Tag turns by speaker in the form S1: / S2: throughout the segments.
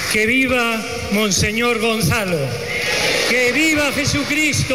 S1: Que viva Monseñor Gonzalo. Que viva Jesucristo.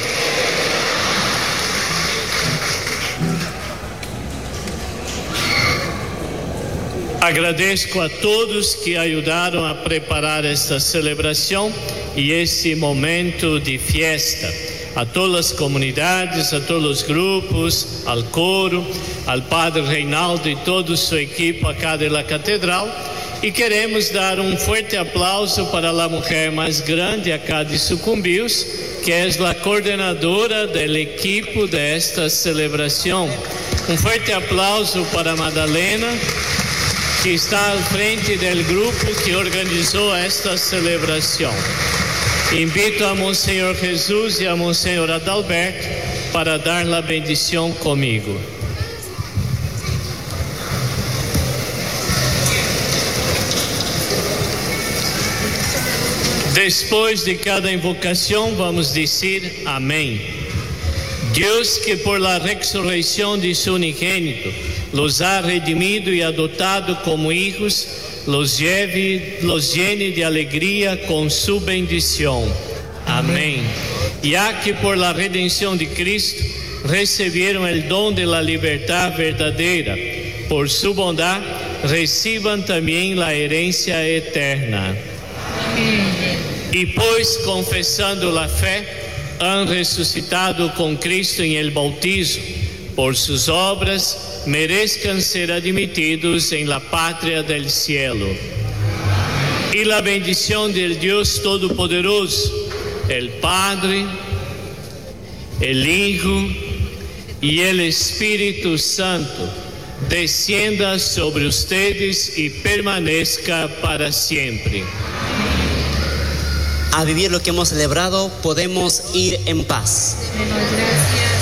S2: Agradeço a todos que ajudaram a preparar esta celebração e esse momento de festa. A todas as comunidades, a todos os grupos, ao coro, ao Padre Reinaldo e toda sua equipe acá da Catedral. E queremos dar um forte aplauso para a mulher mais grande acá de Sucumbios, que é a coordenadora da equipe desta celebração. Um forte aplauso para Madalena, que está à frente do grupo que organizou esta celebração. Invito a Monsenhor Jesus e a Monsenhor Adalberto para dar a bendição comigo. Depois de cada invocação, vamos dizer amém. Deus, que por la resurreição de su unigênito los ha redimido e adotado como hijos, los llene de alegria com su bendição. Amém. Ya que por la redenção de Cristo recebieron el don de la libertad verdadera, por su bondad reciban também la herencia eterna. E pois, confessando la fé, han resucitado com Cristo em el bautismo, por sus obras merezcan ser admitidos en la patria del cielo. Y la bendición del Dios Todopoderoso, el Padre, el Hijo y el Espíritu Santo, descienda sobre ustedes y permanezca para siempre.
S3: A vivir lo que hemos celebrado, podemos ir en paz.
S4: Gracias.